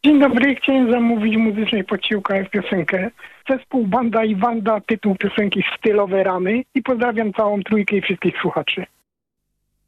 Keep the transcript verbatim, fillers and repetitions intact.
Dzień dobry, chciałem zamówić muzycznej podsiłkę w piosenkę. Zespół Banda i Wanda, tytuł piosenki Stylowe Ramy i pozdrawiam całą trójkę i wszystkich słuchaczy.